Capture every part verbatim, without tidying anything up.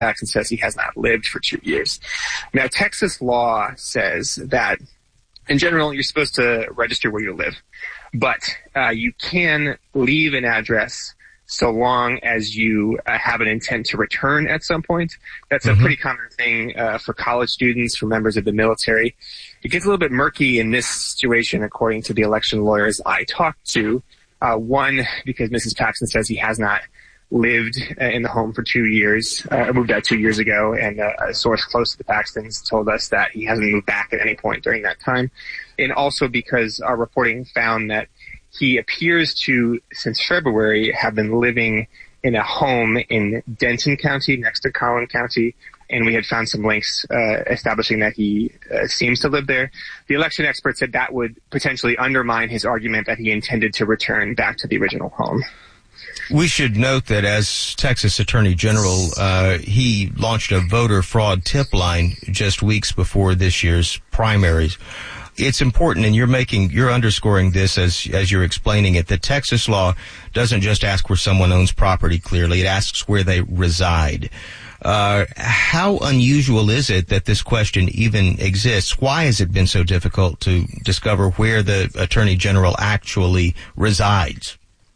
Paxton says he has not lived for two years. Now, Texas law says that, in general, you're supposed to register where you live, but uh, you can leave an address so long as you uh, have an intent to return at some point. That's mm-hmm. a pretty common thing uh, for college students, for members of the military. It gets a little bit murky in this situation, according to the election lawyers I talked to. Uh, one, because Missus Paxton says he has not lived uh, in the home for two years. Uh, I moved out two years ago, and uh, a source close to the Paxtons told us that he hasn't moved back at any point during that time. And also because our reporting found that he appears to, since February, have been living in a home in Denton County, next to Collin County, and we had found some links uh, establishing that he uh, seems to live there. The election expert said that would potentially undermine his argument that he intended to return back to the original home. We should note that as Texas Attorney General, uh, he launched a voter fraud tip line just weeks before this year's primaries. It's important, and you're making, you're underscoring this as, as you're explaining it, that Texas law doesn't just ask where someone owns property clearly, it asks where they reside. Uh, how unusual is it that this question even exists? Why has it been so difficult to discover where the Attorney General actually resides?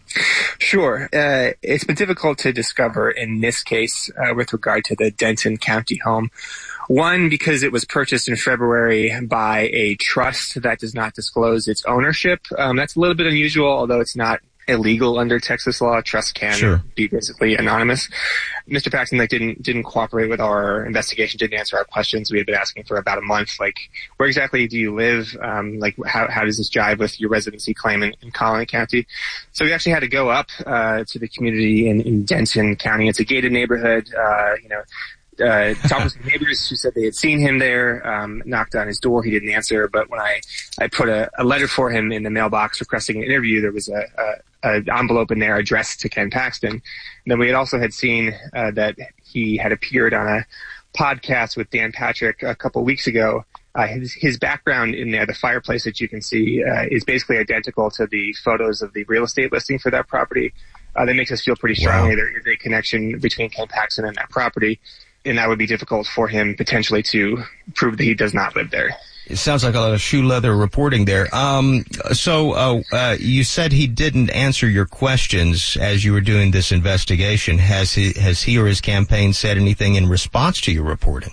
Sure. Uh, it's been difficult to discover in this case uh, with regard to the Denton County home. One, because it was purchased in February by a trust that does not disclose its ownership. Um, that's a little bit unusual, although it's not illegal under Texas law. Trusts can sure. be basically anonymous. Mister Paxton like, didn't didn't cooperate with our investigation, didn't answer our questions. We had been asking for about a month, like, where exactly do you live? Um, like, how how does this jive with your residency claim in, in Collin County? So we actually had to go up uh, to the community in, in Denton County. It's a gated neighborhood, uh, you know, Uh, talked with some neighbors who said they had seen him there, um, knocked on his door. He didn't answer. But when I, I put a, a letter for him in the mailbox requesting an interview, there was a, a, a envelope in there addressed to Ken Paxton. And then we had also had seen uh, that he had appeared on a podcast with Dan Patrick a couple weeks ago. Uh, his, his background in there, the fireplace that you can see, uh, is basically identical to the photos of the real estate listing for that property. Uh, that makes us feel pretty strongly wow. there is a connection between Ken Paxton and that property. And that would be difficult for him potentially to prove that he does not live there. It sounds like a lot of shoe leather reporting there. Um, so uh, uh, you said he didn't answer your questions as you were doing this investigation. Has he, has he or his campaign said anything in response to your reporting?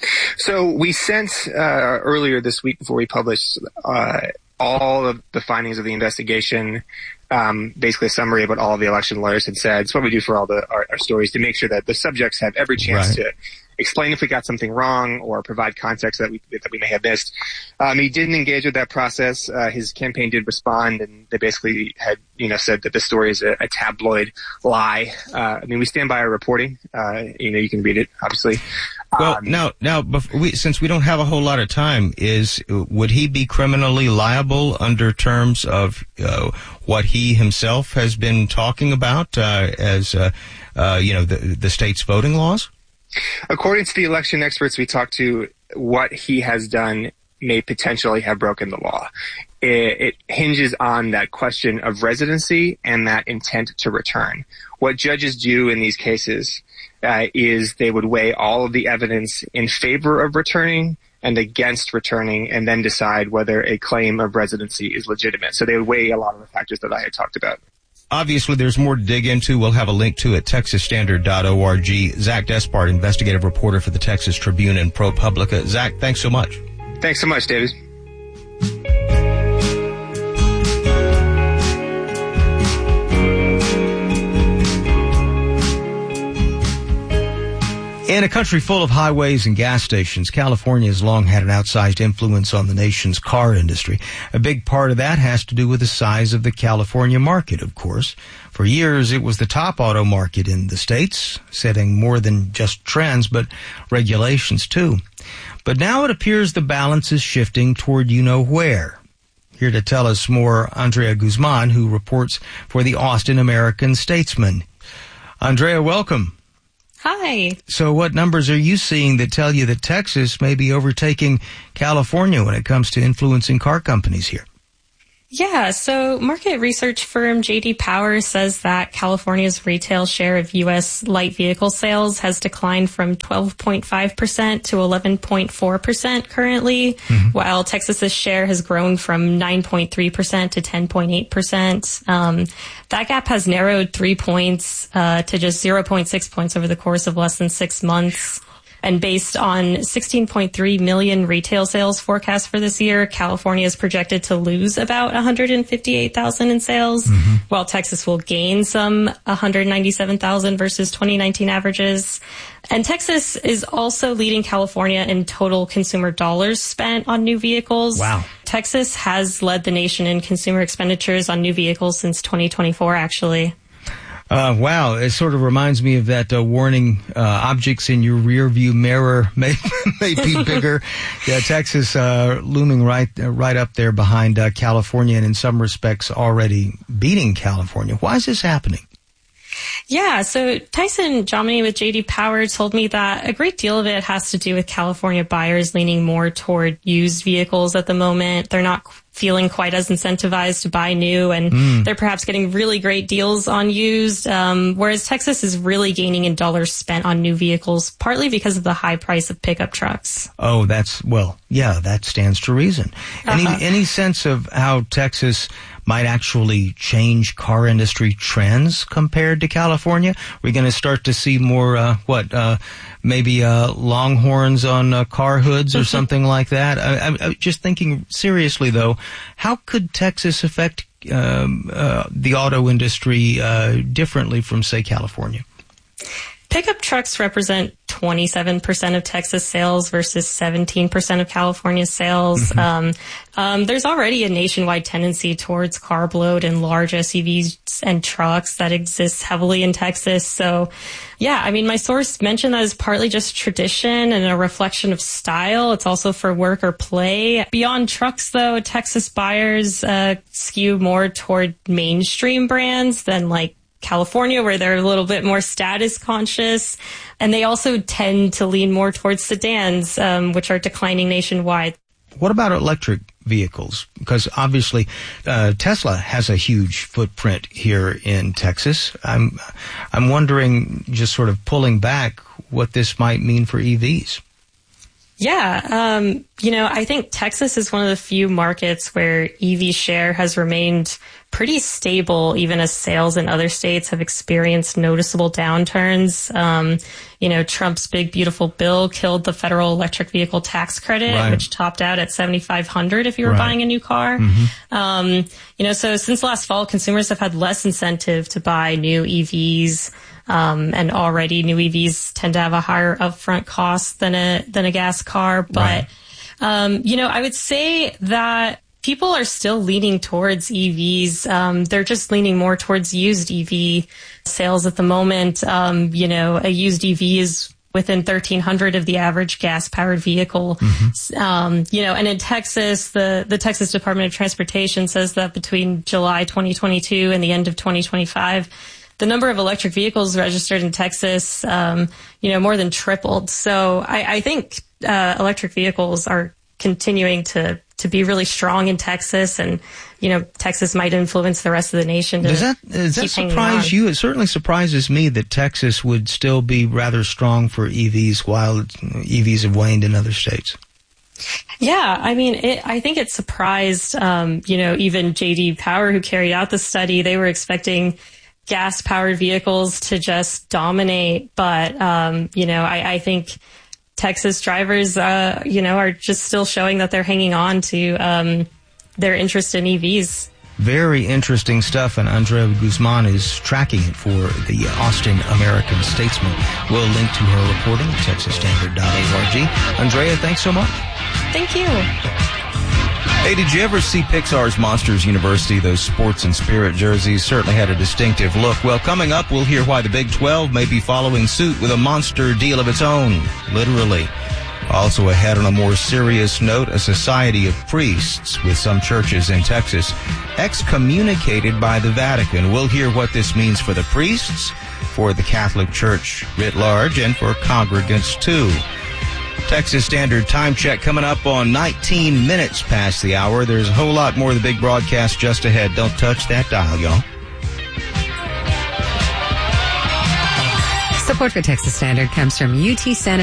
So we sent uh, earlier this week before we published uh, all of the findings of the investigation, um, basically a summary of what all of the election lawyers had said. It's what we do for all the our, our stories to make sure that the subjects have every chance right. to explain if we got something wrong or provide context that we that we may have missed. Um, he didn't engage with that process. Uh, his campaign did respond, and they basically had, you know, said that the story is a, a tabloid lie. Uh, I mean, we stand by our reporting. Uh, you know, you can read it, obviously. Well, um, now, now, before we, since we don't have a whole lot of time, is would he be criminally liable under terms of uh, what he himself has been talking about uh, as, uh, uh, you know, the, the state's voting laws? According to the election experts we talked to, what he has done may potentially have broken the law. It, it hinges on that question of residency and that intent to return. What judges do in these cases uh, is they would weigh all of the evidence in favor of returning and against returning, and then decide whether a claim of residency is legitimate. So they would weigh a lot of the factors that I had talked about. Obviously, there's more to dig into. We'll have a link to it, texas standard dot org. Zach Despard, investigative reporter for the Texas Tribune and ProPublica. Zach, thanks so much. Thanks so much, David. In a country full of highways and gas stations, California has long had an outsized influence on the nation's car industry. A big part of that has to do with the size of the California market, of course. For years, it was the top auto market in the states, setting more than just trends, but regulations too. But now it appears the balance is shifting toward you-know-where. Here to tell us more, Andrea Guzman, who reports for the Austin American-Statesman. Andrea, welcome. Hi. So what numbers are you seeing that tell you that Texas may be overtaking California when it comes to influencing car companies here? Yeah, so market research firm J D Power says that California's retail share of U S light vehicle sales has declined from twelve point five percent to eleven point four percent currently, mm-hmm. while Texas's share has grown from nine point three percent to ten point eight percent. Um, that gap has narrowed three points uh, to just zero point six points over the course of less than six months. And based on sixteen point three million retail sales forecast for this year, California is projected to lose about one hundred fifty-eight thousand in sales, mm-hmm. while Texas will gain some one hundred ninety-seven thousand versus twenty nineteen averages. And Texas is also leading California in total consumer dollars spent on new vehicles. Wow. Texas has led the nation in consumer expenditures on new vehicles since twenty twenty-four, actually. Uh, wow, it sort of reminds me of that uh, warning, uh, objects in your rear view mirror may, may be bigger. Yeah, Texas, uh, looming right, uh, right up there behind, uh, California, and in some respects already beating California. Why is this happening? Yeah, so Tyson Jominy with J D Power told me that a great deal of it has to do with California buyers leaning more toward used vehicles at the moment. They're not feeling quite as incentivized to buy new, and mm. they're perhaps getting really great deals on used, um, whereas Texas is really gaining in dollars spent on new vehicles, partly because of the high price of pickup trucks. Oh, that's, well, yeah, that stands to reason. Uh-huh. Any, any sense of how Texas might actually change car industry trends compared to California? We're going to start to see more, uh, what, uh, maybe uh, Longhorns on uh, car hoods or something like that. I, I, I'm just thinking seriously, though, how could Texas affect um, uh, the auto industry uh, differently from, say, California? Pickup trucks represent twenty-seven percent of Texas sales versus seventeen percent of California's sales. Mm-hmm. Um, um, there's already a nationwide tendency towards carb load and large S U Vs and trucks that exists heavily in Texas. So, yeah, I mean, my source mentioned that is partly just tradition and a reflection of style. It's also for work or play. Beyond trucks, though, Texas buyers uh, skew more toward mainstream brands than like California, where they're a little bit more status conscious. And they also tend to lean more towards sedans, um, which are declining nationwide. What about electric vehicles? Because obviously uh, Tesla has a huge footprint here in Texas. I'm, I'm wondering, just sort of pulling back, what this might mean for E Vs. Yeah, um, you know, I think Texas is one of the few markets where E V share has remained pretty stable, even as sales in other states have experienced noticeable downturns. Um, you know, Trump's big, beautiful bill killed the federal electric vehicle tax credit, right, which topped out at seventy-five hundred dollars if you were right. buying a new car. Mm-hmm. Um, you know, so since last fall, consumers have had less incentive to buy new E Vs. Um, and already new E Vs tend to have a higher upfront cost than a, than a gas car. But, right. um, you know, I would say that people are still leaning towards E Vs. Um, they're just leaning more towards used E V sales at the moment. Um, you know, a used E V is within thirteen hundred of the average gas-powered vehicle. Mm-hmm. Um, you know, and in Texas, the, the Texas Department of Transportation says that between July twenty twenty-two and the end of twenty twenty-five, the number of electric vehicles registered in Texas, um, you know, more than tripled. So I, I think uh, electric vehicles are continuing to, to be really strong in Texas, and, you know, Texas might influence the rest of the nation. To does that, does that surprise you? It certainly surprises me that Texas would still be rather strong for E Vs while E Vs have waned in other states. Yeah, I mean, it, I think it surprised, um, you know, even J D Power, who carried out the study. They were expecting gas-powered vehicles to just dominate. But, um, you know, I, I think Texas drivers, uh, you know, are just still showing that they're hanging on to um, their interest in E Vs. Very interesting stuff, and Andrea Guzman is tracking it for the Austin American Statesman. We'll link to her reporting at texas standard dot org. Andrea, thanks so much. Thank you. Hey, did you ever see Pixar's Monsters University? Those sports and spirit jerseys certainly had a distinctive look. Well, coming up, we'll hear why the Big twelve may be following suit with a monster deal of its own, literally. Also ahead on a more serious note, a society of priests with some churches in Texas excommunicated by the Vatican. We'll hear what this means for the priests, for the Catholic Church writ large, and for congregants too. Texas Standard Time Check coming up on nineteen minutes past the hour. There's a whole lot more of the big broadcast just ahead. Don't touch that dial, y'all. Support for Texas Standard comes from U T San